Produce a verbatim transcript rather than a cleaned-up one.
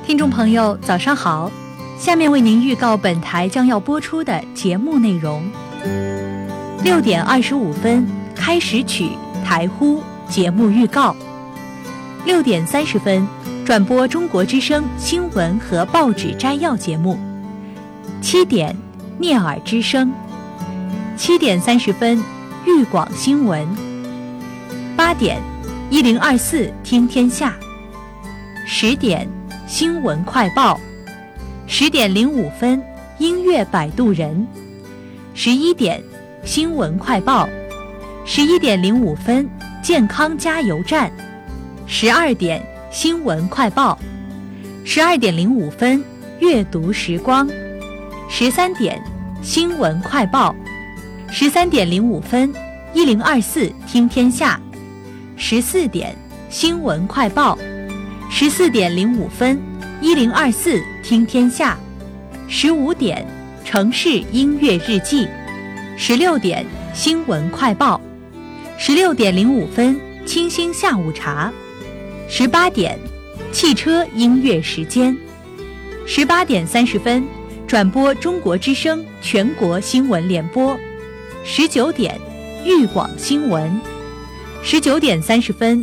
听众朋友早上好，下面为您预告本台将要播出的节目内容。六点二十五分开始曲台呼节目预告。六点三十分转播中国之声新闻和报纸摘要节目。七点聂耳之声。七点三十分豫广新闻。八点一零二四听天下。十点新闻快报。十点零五分音乐摆渡人。十一点新闻快报。十一点零五分健康加油站。十二点新闻快报。十二点零五分阅读时光。十三点新闻快报。十三点零五分一零二四听天下。十四点新闻快报。十四点零五分一零二四听天下。十五点城市音乐日记。十六点新闻快报。十六点零五分清新下午茶。十八点汽车音乐时间。十八点三十分转播中国之声全国新闻联播。十九点豫广新闻。十九点三十分